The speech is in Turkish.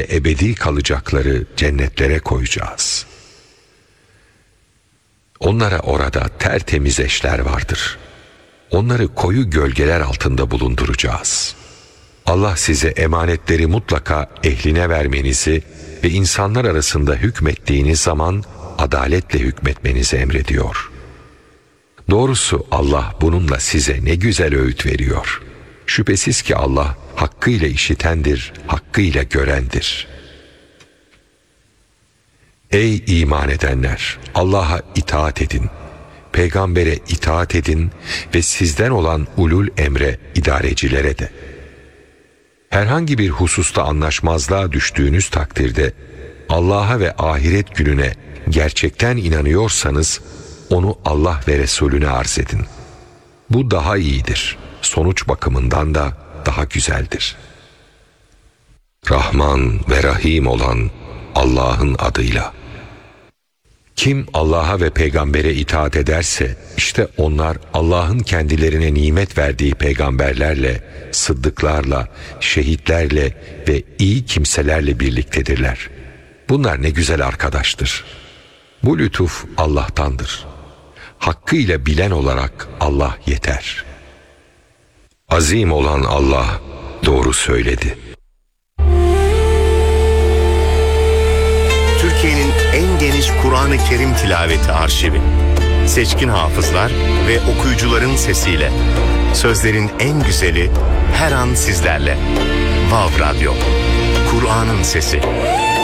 ve ebedi kalacakları cennetlere koyacağız. Onlara orada tertemiz eşler vardır. Onları koyu gölgeler altında bulunduracağız. Allah size emanetleri mutlaka ehline vermenizi ve insanlar arasında hükmettiğiniz zaman adaletle hükmetmenizi emrediyor. Doğrusu Allah bununla size ne güzel öğüt veriyor. Şüphesiz ki Allah hakkıyla işitendir, hakkıyla görendir. Ey iman edenler! Allah'a itaat edin, peygambere itaat edin ve sizden olan ulul emre, idarecilere de. Herhangi bir hususta anlaşmazlığa düştüğünüz takdirde Allah'a ve ahiret gününe gerçekten inanıyorsanız onu Allah ve Resulüne arz edin. Bu daha iyidir. Sonuç bakımından da daha güzeldir. Rahman ve Rahim olan Allah'ın adıyla. Kim Allah'a ve peygambere itaat ederse işte onlar Allah'ın kendilerine nimet verdiği peygamberlerle, sıddıklarla, şehitlerle ve iyi kimselerle birliktedirler. Bunlar ne güzel arkadaştır. Bu lütuf Allah'tandır. Hakkıyla bilen olarak Allah yeter. Azim olan Allah doğru söyledi. Türkiye'nin en geniş Kur'an-ı Kerim tilaveti arşivi. Seçkin hafızlar ve okuyucuların sesiyle. Sözlerin en güzeli her an sizlerle. Vav Radyo. Kur'an'ın sesi.